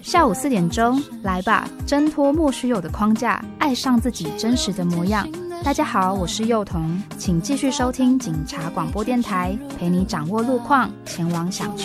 下午4点钟，来吧，挣脱莫须有的框架，爱上自己真实的模样。大家好，我是幼童，请继续收听警察广播电台，陪你掌握路况，前往想去